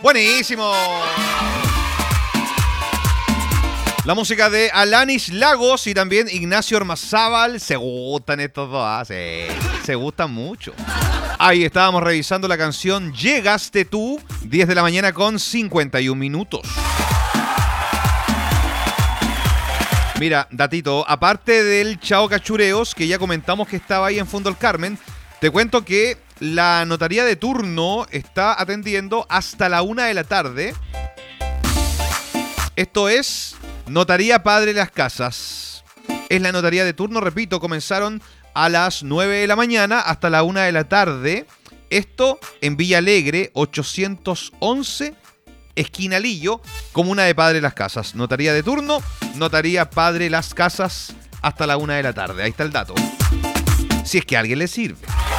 Buenísimo. La música de Alanis Lagos y también Ignacio Ormazábal. Se gustan estos dos, ¿ah? Sí, se gustan mucho. Ahí estábamos revisando la canción Llegaste tú, 10 de la mañana con 51 minutos. Mira, datito, aparte del Chao Cachureos, que ya comentamos que estaba ahí en Fondo del Carmen, te cuento que la notaría de turno está atendiendo hasta la 1 de la tarde. Esto es Notaría Padre Las Casas. Es la notaría de turno, repito, comenzaron a las 9 de la mañana hasta la 1 de la tarde. Esto en Villa Alegre, 811, esquina Lillo, comuna de Padre Las Casas. Notaría de turno, Notaría Padre Las Casas, hasta la 1 de la tarde. Ahí está el dato. Si es que a alguien le sirve.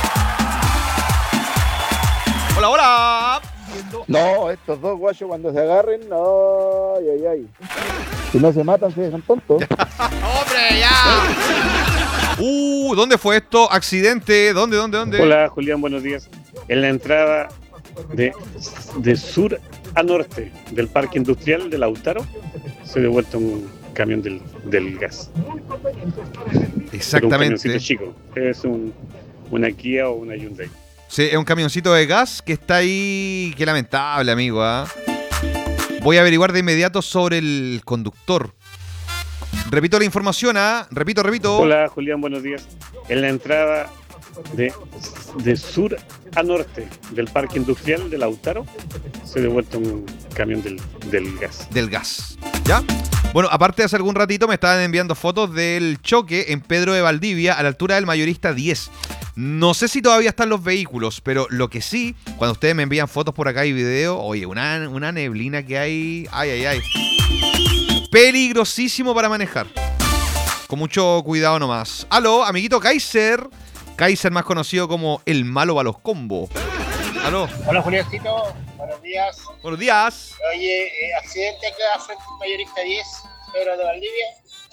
Hola, hola. No, estos dos guachos cuando se agarren, no, ay. Si no se matan, se dejan tontos. ¡Hombre, ya! ¿Dónde fue esto? ¿Accidente? ¿Dónde? Hola, Julián, buenos días. En la entrada de sur a norte del Parque Industrial de Lautaro se ha devuelto un camión del gas. Exactamente. Un camioncito chico. Es una Kia o una Hyundai. Sí, es un camioncito de gas que está ahí. Qué lamentable, amigo, ¿ah? Voy a averiguar de inmediato sobre el conductor. Repito la información, ¿ah? Repito. Hola, Julián, buenos días. En la entrada de sur a norte del Parque Industrial de Lautaro se ha devuelto un camión del gas. Del gas, ¿ya? Bueno, aparte hace algún ratito me estaban enviando fotos del choque en Pedro de Valdivia a la altura del Mayorista 10. No sé si todavía están los vehículos, pero lo que sí, cuando ustedes me envían fotos por acá y video, oye, una neblina que hay, ay. Peligrosísimo para manejar. Con mucho cuidado nomás. Aló, amiguito Kaiser. Kaiser más conocido como el malo a los combos. Aló. Hola, Juliancito. Buenos días. Buenos días. Oye, accidente acá frente al Mayorista 10, Pedro de Valdivia.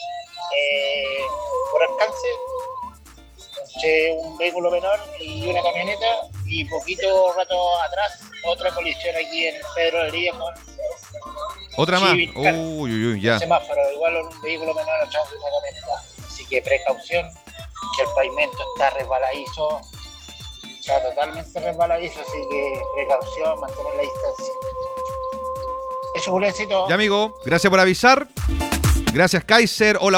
Por alcance, un vehículo menor y una camioneta, y poquito rato atrás otra colisión aquí en Pedro de Valdivia con otra más. Chivilcar. Uy, ya. Semáforo, igual un vehículo menor atrás de una camioneta. Así que precaución, que el pavimento está resbaladizo. Está totalmente resbaladizo, así que precaución, mantener la distancia. Eso, Juliancito. Ya, amigo, gracias por avisar. Gracias, Kaiser. Hola.